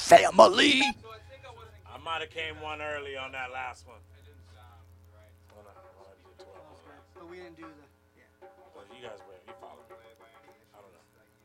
family. I might have came one early on that last one. But we didn't do the. Well, you guys were. You followed me. I don't know.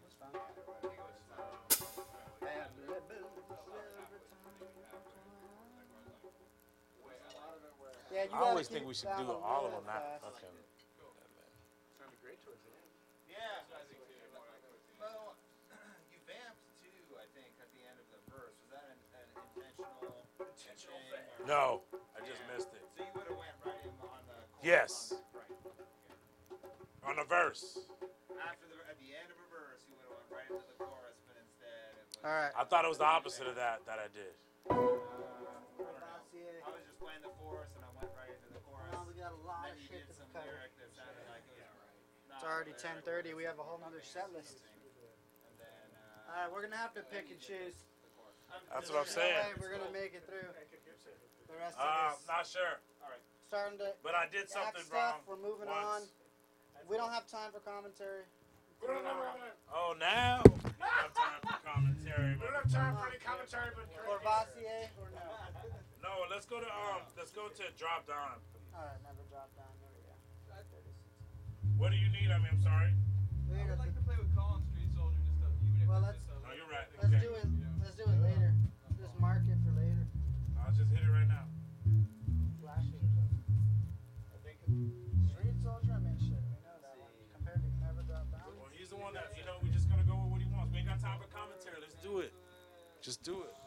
Yeah, you I always think we should do all of them. Not fucking. Sounded great towards the end. Yeah. Well, you vamped too, I think, at the end of the verse. Was that an intentional thing? No, I just missed it. So you would have went right in on the chorus. Yes. Right. On the verse. At the end of a verse, you would have went right into the chorus, but instead it was. All right. I thought it was the opposite of that I did. I was just playing the chorus and I went right into the chorus. Well, we got a lot Then of you shit did to some cover. lyric that sounded like it was not It's already lyric. 10:30. We have a whole nother set list. And then, All right, we're gonna have to pick and choose. That's what I'm There's no way saying. we're gonna make it through the rest of this. Not sure. Starting to But I did act something stuff. wrong. We're moving once. on. We don't have time for commentary. Oh, now? I have time for commentary. We don't have time for any commentary, but Corvassier or no? No, let's go to drop down. All right, never drop down. There we go. 36. What do you need? I'm sorry. We I got would like the- to play with Colin Street Soldier and stuff, even if Well, it's just No, you're right. Let's Okay. do it. Let's do it later. Just mark it for later. I'll just hit it right now. Flashy or something. I think Street Soldier, I mean, shit. We know that one. Compared to Never Drop Down. Well, he's the one that, we're just going to go with what he wants. We ain't got time for commentary. Let's do it. Just do it.